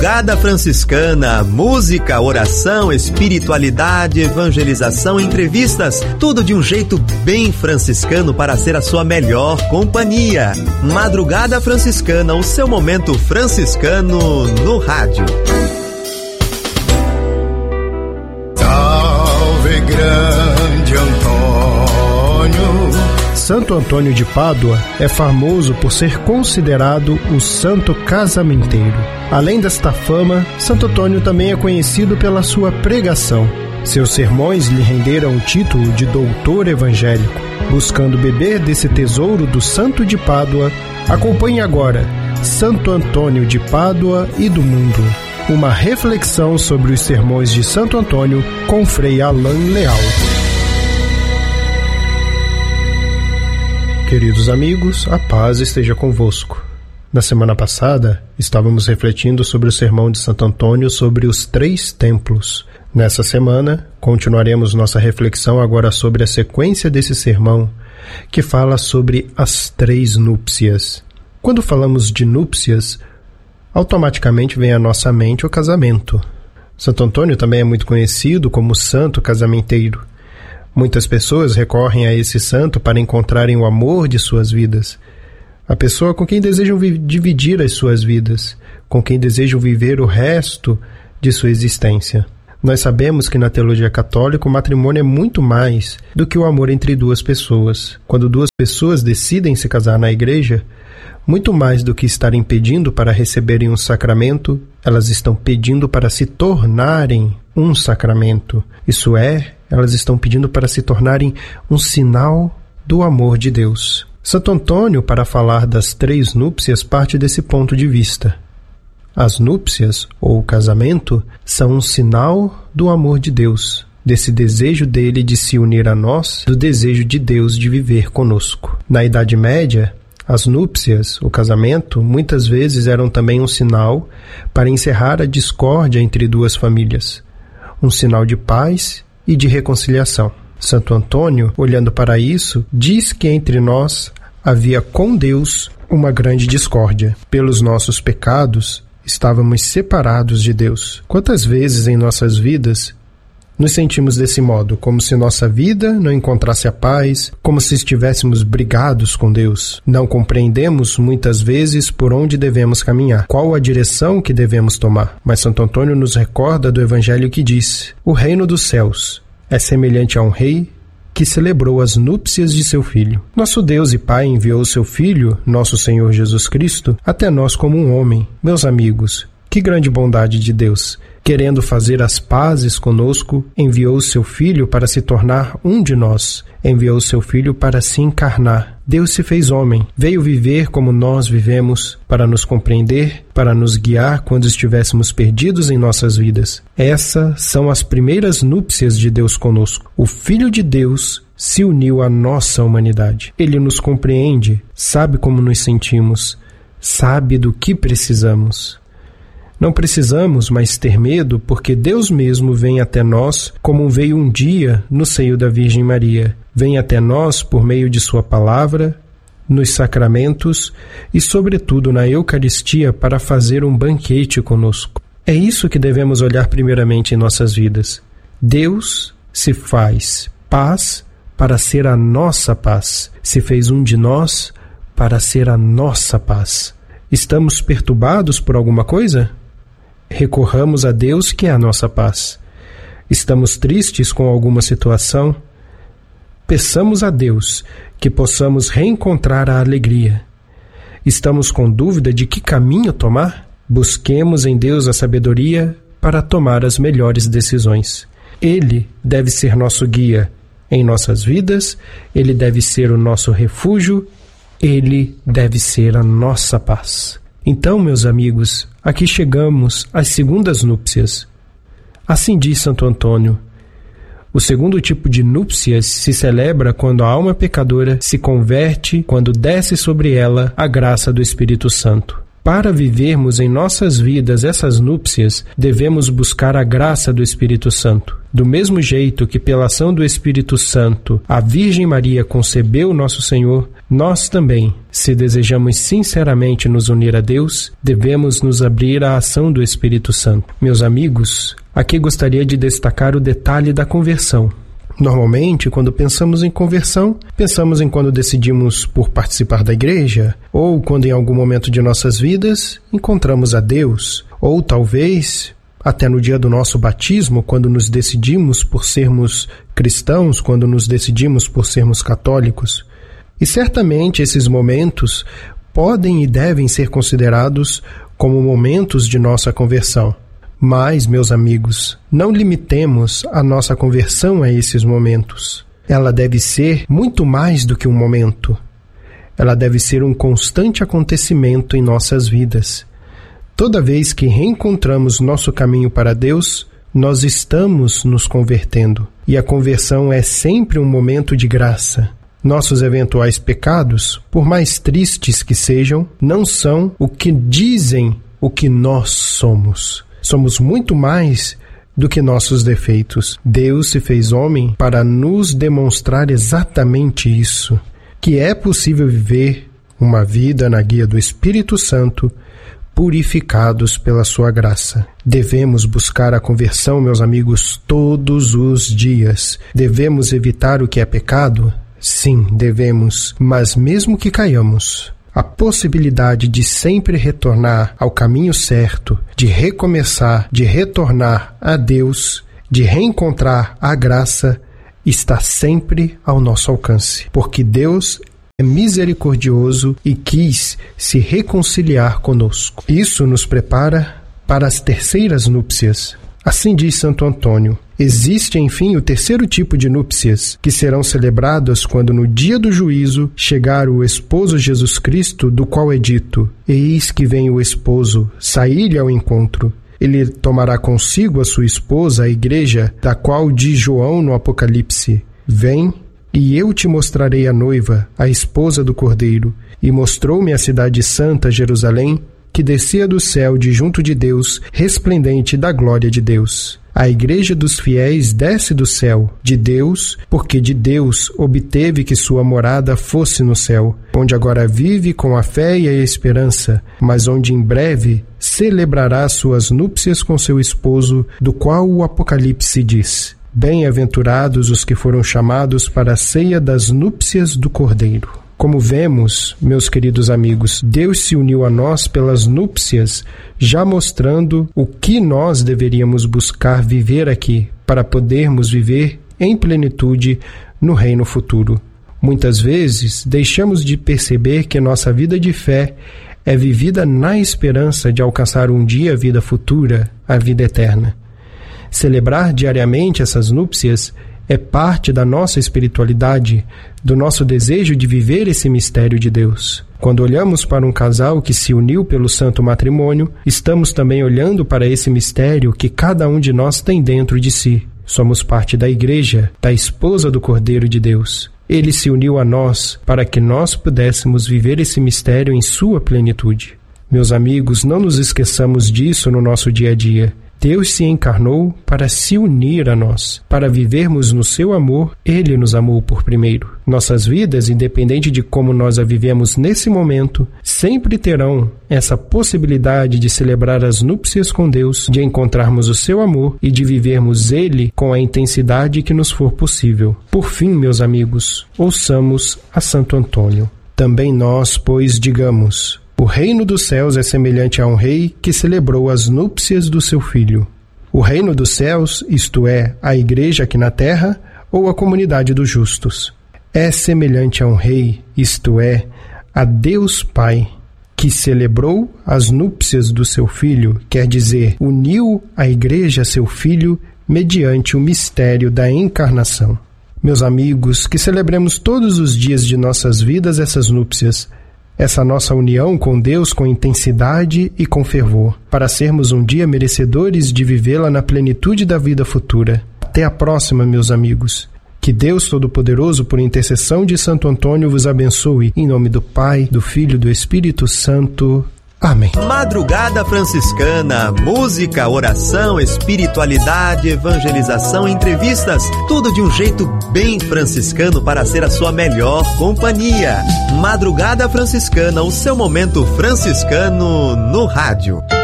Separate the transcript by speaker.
Speaker 1: Madrugada Franciscana, música, oração, espiritualidade, evangelização, entrevistas, tudo de um jeito bem franciscano para ser a sua melhor companhia. Madrugada Franciscana, o seu momento franciscano no rádio.
Speaker 2: Salve grande Antônio.
Speaker 3: Santo Antônio de Pádua é famoso por ser considerado o santo casamenteiro. Além desta fama, Santo Antônio também é conhecido pela sua pregação. Seus sermões lhe renderam o título de doutor evangélico. Buscando beber desse tesouro do Santo de Pádua, acompanhe agora Santo Antônio de Pádua e do Mundo. Uma reflexão sobre os sermões de Santo Antônio com Frei Alain Leal. Queridos amigos, a paz esteja convosco. Na semana passada, estávamos refletindo sobre o sermão de Santo Antônio sobre os 3 templos. Nessa semana, continuaremos nossa reflexão agora sobre a sequência desse sermão, que fala sobre as 3 núpcias. Quando falamos de núpcias, automaticamente vem à nossa mente o casamento. Santo Antônio também é muito conhecido como santo casamenteiro. Muitas pessoas recorrem a esse santo para encontrarem o amor de suas vidas, a pessoa com quem desejam dividir as suas vidas, com quem desejam viver o resto de sua existência. Nós sabemos que na teologia católica o matrimônio é muito mais do que o amor entre 2 pessoas. Quando 2 pessoas decidem se casar na igreja, muito mais do que estarem pedindo para receberem um sacramento, elas estão pedindo para se tornarem um sacramento. Isso é, elas estão pedindo para se tornarem um sinal do amor de Deus. Santo Antônio, para falar das 3 núpcias, parte desse ponto de vista. As núpcias, ou o casamento, são um sinal do amor de Deus, desse desejo dele de se unir a nós, do desejo de Deus de viver conosco. Na Idade Média, as núpcias, o casamento, muitas vezes eram também um sinal para encerrar a discórdia entre 2 famílias, um sinal de paz e de reconciliação. Santo Antônio, olhando para isso, diz que entre nós havia com Deus uma grande discórdia. Pelos nossos pecados, estávamos separados de Deus. Quantas vezes em nossas vidas nos sentimos desse modo, como se nossa vida não encontrasse a paz, como se estivéssemos brigados com Deus. Não compreendemos muitas vezes por onde devemos caminhar, qual a direção que devemos tomar. Mas Santo Antônio nos recorda do Evangelho que diz: o reino dos céus é semelhante a um rei que celebrou as núpcias de seu filho. Nosso Deus e Pai enviou seu Filho, nosso Senhor Jesus Cristo, até nós como um homem. Meus amigos, que grande bondade de Deus! Querendo fazer as pazes conosco, enviou seu Filho para se tornar um de nós. Enviou seu Filho para se encarnar. Deus se fez homem, veio viver como nós vivemos, para nos compreender, para nos guiar quando estivéssemos perdidos em nossas vidas. Essas são as primeiras núpcias de Deus conosco. O Filho de Deus se uniu à nossa humanidade. Ele nos compreende, sabe como nos sentimos, sabe do que precisamos. Não precisamos mais ter medo, porque Deus mesmo vem até nós como veio um dia no seio da Virgem Maria. Vem até nós por meio de sua palavra, nos sacramentos e, sobretudo, na Eucaristia para fazer um banquete conosco. É isso que devemos olhar primeiramente em nossas vidas. Deus se faz paz para ser a nossa paz. Se fez um de nós para ser a nossa paz. Estamos perturbados por alguma coisa? Recorramos a Deus, que é a nossa paz. Estamos tristes com alguma situação? Peçamos a Deus que possamos reencontrar a alegria. Estamos com dúvida de que caminho tomar? Busquemos em Deus a sabedoria para tomar as melhores decisões. Ele deve ser nosso guia em nossas vidas, Ele deve ser o nosso refúgio, Ele deve ser a nossa paz. Então, meus amigos, aqui chegamos às segundas núpcias. Assim diz Santo Antônio: o segundo tipo de núpcias se celebra quando a alma pecadora se converte, quando desce sobre ela a graça do Espírito Santo. Para vivermos em nossas vidas essas núpcias, devemos buscar a graça do Espírito Santo. Do mesmo jeito que pela ação do Espírito Santo a Virgem Maria concebeu nosso Senhor, Nós também, se desejamos sinceramente nos unir a Deus, devemos nos abrir à ação do Espírito Santo. Meus amigos, aqui gostaria de destacar o detalhe da conversão. Normalmente, quando pensamos em conversão, pensamos em quando decidimos por participar da igreja, ou quando em algum momento de nossas vidas encontramos a Deus, ou talvez até no dia do nosso batismo, quando nos decidimos por sermos cristãos, quando nos decidimos por sermos católicos. E certamente esses momentos podem e devem ser considerados como momentos de nossa conversão. Mas, meus amigos, não limitemos a nossa conversão a esses momentos. Ela deve ser muito mais do que um momento. Ela deve ser um constante acontecimento em nossas vidas. Toda vez que reencontramos nosso caminho para Deus, nós estamos nos convertendo. E a conversão é sempre um momento de graça. Nossos eventuais pecados, por mais tristes que sejam, não são o que dizem o que nós somos. Somos muito mais do que nossos defeitos. Deus se fez homem para nos demonstrar exatamente isso, que é possível viver uma vida na guia do Espírito Santo, purificados pela sua graça. Devemos buscar a conversão, meus amigos, todos os dias. Devemos evitar o que é pecado? Sim, devemos, mas mesmo que caiamos, a possibilidade de sempre retornar ao caminho certo, de recomeçar, de retornar a Deus, de reencontrar a graça, está sempre ao nosso alcance, porque Deus é misericordioso e quis se reconciliar conosco. Isso nos prepara para as terceiras núpcias. Assim diz Santo Antônio. Existe, enfim, o terceiro tipo de núpcias, que serão celebradas quando no dia do juízo chegar o esposo Jesus Cristo, do qual é dito: eis que vem o esposo, saí-lhe ao encontro. Ele tomará consigo a sua esposa, a igreja, da qual diz João no Apocalipse: vem, e eu te mostrarei a noiva, a esposa do Cordeiro. E mostrou-me a cidade santa, Jerusalém, que descia do céu de junto de Deus, resplendente da glória de Deus. A igreja dos fiéis desce do céu, de Deus, porque de Deus obteve que sua morada fosse no céu, onde agora vive com a fé e a esperança, mas onde em breve celebrará suas núpcias com seu esposo, do qual o Apocalipse diz: bem-aventurados os que foram chamados para a ceia das núpcias do Cordeiro. Como vemos, meus queridos amigos, Deus se uniu a nós pelas núpcias, já mostrando o que nós deveríamos buscar viver aqui, para podermos viver em plenitude no reino futuro. Muitas vezes, deixamos de perceber que nossa vida de fé é vivida na esperança de alcançar um dia a vida futura, a vida eterna. Celebrar diariamente essas núpcias é parte da nossa espiritualidade, do nosso desejo de viver esse mistério de Deus. Quando olhamos para um casal que se uniu pelo santo matrimônio, estamos também olhando para esse mistério que cada um de nós tem dentro de si. Somos parte da igreja, da esposa do Cordeiro de Deus. Ele se uniu a nós para que nós pudéssemos viver esse mistério em sua plenitude. Meus amigos, não nos esqueçamos disso no nosso dia a dia. Deus se encarnou para se unir a nós. Para vivermos no seu amor, Ele nos amou por primeiro. Nossas vidas, independente de como nós a vivemos nesse momento, sempre terão essa possibilidade de celebrar as núpcias com Deus, de encontrarmos o seu amor e de vivermos Ele com a intensidade que nos for possível. Por fim, meus amigos, ouçamos a Santo Antônio. Também nós, pois, digamos: o reino dos céus é semelhante a um rei que celebrou as núpcias do seu filho. O reino dos céus, isto é, a igreja aqui na terra, ou a comunidade dos justos, é semelhante a um rei, isto é, a Deus Pai, que celebrou as núpcias do seu filho, quer dizer, uniu a igreja a seu filho mediante o mistério da encarnação. Meus amigos, que celebremos todos os dias de nossas vidas essas núpcias, essa nossa união com Deus com intensidade e com fervor, para sermos um dia merecedores de vivê-la na plenitude da vida futura. Até a próxima, meus amigos. Que Deus Todo-Poderoso, por intercessão de Santo Antônio, vos abençoe. Em nome do Pai, do Filho e do Espírito Santo. Amém.
Speaker 1: Madrugada Franciscana, música, oração, espiritualidade, evangelização, entrevistas, tudo de um jeito bem franciscano para ser a sua melhor companhia. Madrugada Franciscana, o seu momento franciscano no rádio.